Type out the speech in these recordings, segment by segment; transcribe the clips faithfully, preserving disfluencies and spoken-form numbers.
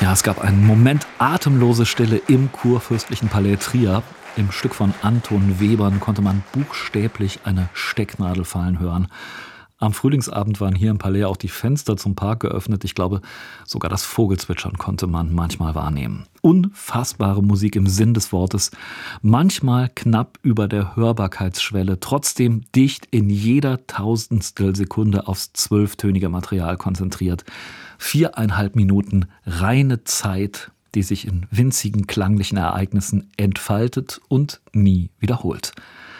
Ja, es gab einen Moment atemlose Stille im Kurfürstlichen Palais Trier. Im Stück von Anton Webern konnte man buchstäblich eine Stecknadel fallen hören. Am Frühlingsabend waren hier im Palais auch die Fenster zum Park geöffnet. Ich glaube, sogar das Vogelzwitschern konnte man manchmal wahrnehmen. Unfassbare Musik im Sinn des Wortes. Manchmal knapp über der Hörbarkeitsschwelle, trotzdem dicht in jeder Tausendstel Sekunde aufs zwölftönige Material konzentriert. Viereinhalb Minuten reine Zeit, die sich in winzigen klanglichen Ereignissen entfaltet und nie wiederholt.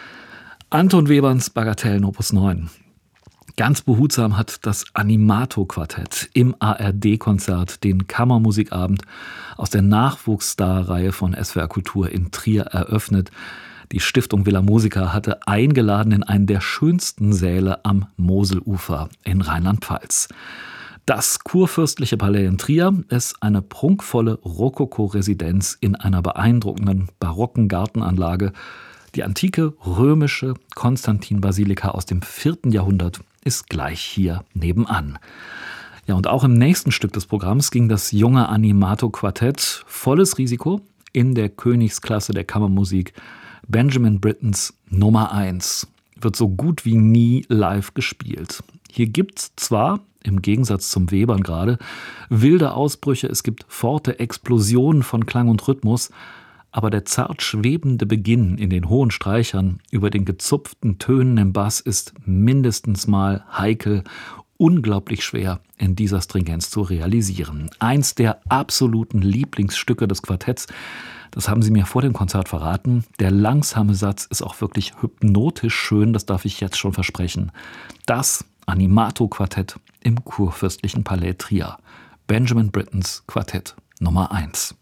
Anton Weberns Bagatellen Opus neun. Ganz behutsam hat das Animato-Quartett im A R D-Konzert den Kammermusikabend aus der Nachwuchsstar-Reihe von S W R Kultur in Trier eröffnet. Die Stiftung Villa Musica hatte eingeladen in einen der schönsten Säle am Moselufer in Rheinland-Pfalz. Das Kurfürstliche Palais in Trier ist eine prunkvolle Rokoko-Residenz in einer beeindruckenden barocken Gartenanlage. Die antike römische Konstantin-Basilika aus dem vierten Jahrhundert ist gleich hier nebenan. Ja, und auch im nächsten Stück des Programms ging das junge Animato-Quartett volles Risiko in der Königsklasse der Kammermusik. Benjamin Brittens Nummer eins wird so gut wie nie live gespielt. Hier gibt's zwar, im Gegensatz zum Webern gerade, wilde Ausbrüche, es gibt forte Explosionen von Klang und Rhythmus, aber der zart schwebende Beginn in den hohen Streichern über den gezupften Tönen im Bass ist mindestens mal heikel, unglaublich schwer in dieser Stringenz zu realisieren. Eins der absoluten Lieblingsstücke des Quartetts, das haben sie mir vor dem Konzert verraten. Der langsame Satz ist auch wirklich hypnotisch schön, das darf ich jetzt schon versprechen. Das Animato-Quartett im Kurfürstlichen Palais Trier. Benjamin Brittens Quartett Nummer eins.